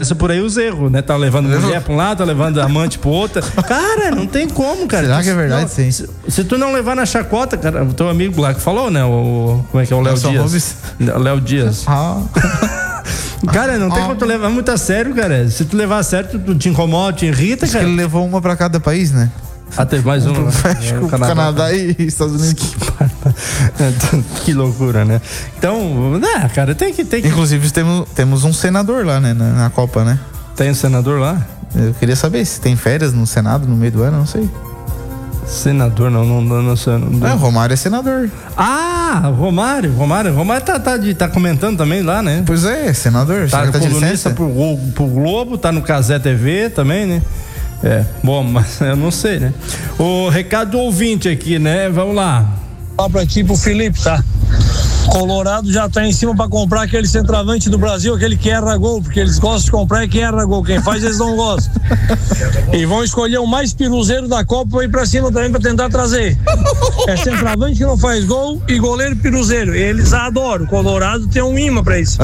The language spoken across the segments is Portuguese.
começa por aí os erros, né? Tá levando mulher pra um lado, tá levando amante pro outro. Cara, não tem como, cara. Será que é verdade, sim? Se tu não levar na chacota, cara, o teu amigo lá que falou, né? Como é que é? O Léo Dias. Léo Dias. Cara, não tem como tu levar muito a sério, cara. Se tu levar a sério, tu te incomoda, te irrita, cara. Acho que ele levou uma pra cada país, né? Teve mais uma. México, Canadá e Estados Unidos. Que loucura, né? Então, cara, tem que... Inclusive, temos um senador lá, né? Na Copa, né? Tem um senador lá? Eu queria saber se tem férias no Senado no meio do ano, não sei. Senador, não sei. O Romário é senador. Ah, Romário tá comentando também lá, né? Pois é, senador. Tá de licença pro Globo, tá no Cazé TV também, né? Bom, mas eu não sei, né? O recado do ouvinte aqui, né? Vamos lá. Fala pra ti, pro Felipe, tá? Colorado já tá em cima pra comprar aquele centroavante do Brasil, aquele que erra gol, porque eles gostam de comprar e quem erra gol, quem faz eles não gostam. E vão escolher o mais piruzeiro da Copa pra ir pra cima também pra tentar trazer. É centroavante que não faz gol e goleiro piruzeiro. Eles adoram. O Colorado tem um imã pra isso.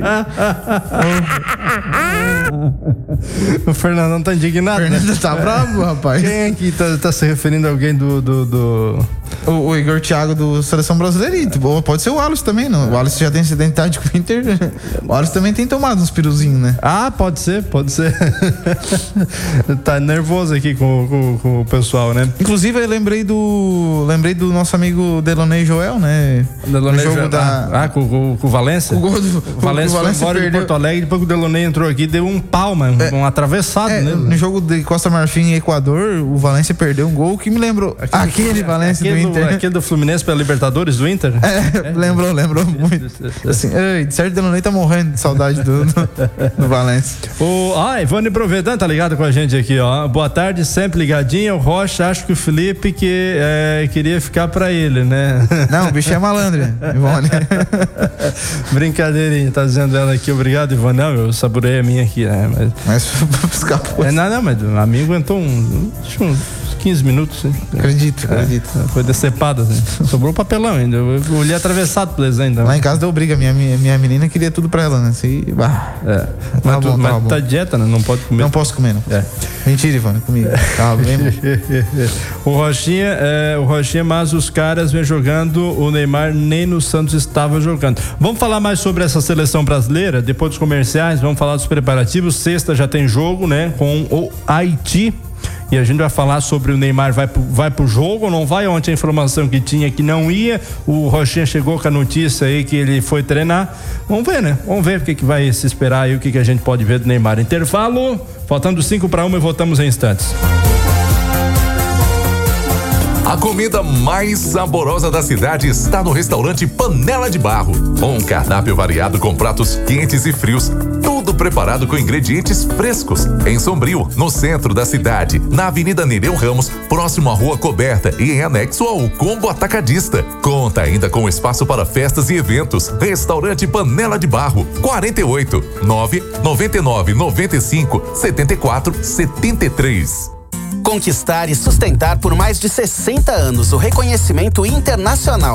O Fernandão tá indignado, né? Tá bravo, rapaz. Quem aqui tá se referindo a alguém do... O Igor Thiago do Seleção Brasileira. Pode ser o Wallace também, não? O Wallace já tem essa identidade com o Inter. O Wallace também tem tomado uns piruzinhos, né? Ah, pode ser. Tá nervoso aqui com o pessoal, né? Inclusive, eu lembrei do nosso amigo Deloney Joel, né? Deloney Joel, com o Valência? O Valência foi embora de Porto Alegre, depois que o Deloney entrou aqui, deu um palma, um atravessado, né? No jogo de Costa Marfim e Equador, o Valência perdeu um gol que me lembrou aquele Valência do Inter. Aquele do Fluminense pela Libertadores do Inter? Lembrou muito. Assim, de certo, Deloney tá morrendo de saudade do Valência. Ivone Provedan tá ligado com a gente aqui, ó. Boa tarde, sempre ligadinho. O Rocha, acho que o Felipe queria ficar pra ele, né? Não, o bicho é malandro, Ivone. Brincadeirinha, tá dizendo ela aqui. Obrigado, Ivone. Não, eu saborei a minha aqui, né? Mas escapou. Não, mas o amigo aguentou uns 15 minutos. Hein? Acredito. Foi decepado, assim. Sobrou papelão ainda. Eu olhei atravessado por eles ainda. Lá em casa deu briga. Minha menina queria tudo pra ela, né? Assim, Mas tá dieta, né? Não pode comer. Não posso comer, não. Mentira, Ivone, comigo. O Rochinha, mas os caras vêm jogando, o Neymar nem no Santos estava jogando. Vamos falar mais sobre essa seleção brasileira, depois dos comerciais, vamos falar dos preparativos. Sexta já tem jogo, né? Com o Haiti. E a gente vai falar sobre o Neymar vai pro jogo ou não vai? Ontem a informação que tinha que não ia. O Rochinha chegou com a notícia aí que ele foi treinar. Vamos ver, né? Vamos ver o que vai se esperar e o que a gente pode ver do Neymar. Intervalo, faltando 5-1 e voltamos em instantes. A comida mais saborosa da cidade está no restaurante Panela de Barro. Um cardápio variado com pratos quentes e frios, tudo preparado com ingredientes frescos. Em Sombrio, no centro da cidade, na Avenida Nereu Ramos, próximo à Rua Coberta e em anexo ao Combo Atacadista. Conta ainda com espaço para festas e eventos. Restaurante Panela de Barro, 48 999 95 74 73. Conquistar e sustentar por mais de 60 anos o reconhecimento internacional